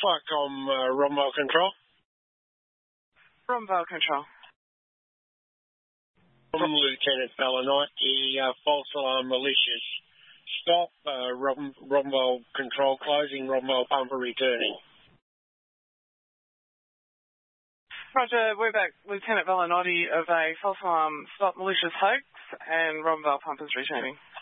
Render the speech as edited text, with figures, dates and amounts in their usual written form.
Flycom, Romwell Control. Romwell Control. From Lieutenant Balanotti, false alarm malicious. Stop, Romwell Control closing, Romwell Pumper returning. Roger, we're back. Lieutenant Balanotti of a false alarm stop malicious hoax, and Romwell Pumpers returning.